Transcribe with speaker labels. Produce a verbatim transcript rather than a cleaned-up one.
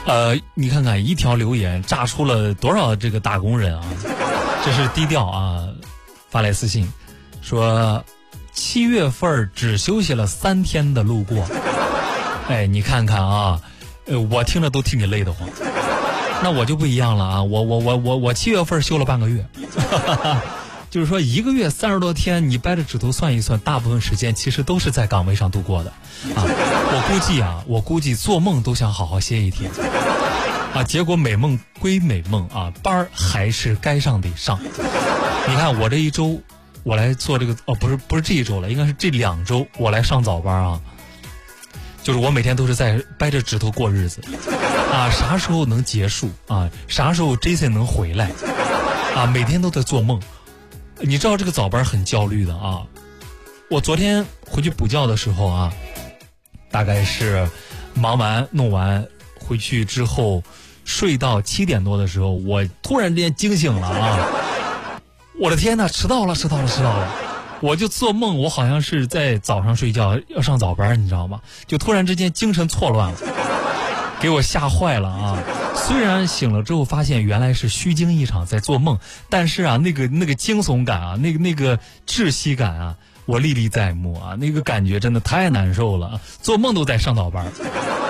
Speaker 1: 呃，你看看一条留言炸出了多少这个打工人啊！这是低调啊，发来私信说七月份只休息了三天的路过，哎，你看看啊，呃，我听着都替你累得慌。那我就不一样了啊，我我我我我七月份休了半个月。就是说一个月三十多天，你掰着指头算一算，大部分时间其实都是在岗位上度过的啊。我估计啊，我估计做梦都想好好歇一天啊，结果美梦归美梦啊，班儿还是该上得上。你看我这一周，我来做这个哦，不是不是这一周了，应该是这两周我来上早班啊。就是我每天都是在掰着指头过日子啊，啥时候能结束啊？啥时候 Jason 能回来啊？每天都在做梦。你知道这个早班很焦虑的啊！我昨天回去补觉的时候啊，大概是忙完弄完回去之后，睡到七点多的时候，我突然之间惊醒了啊！我的天哪，迟到了，迟到了，迟到了！我就做梦，我好像是在早上睡觉要上早班，你知道吗？就突然之间精神错乱了，给我吓坏了啊！虽然醒了之后发现原来是虚惊一场在做梦，但是啊，那个那个惊悚感啊，那个那个窒息感啊，我历历在目啊，那个感觉真的太难受了，做梦都在上早班。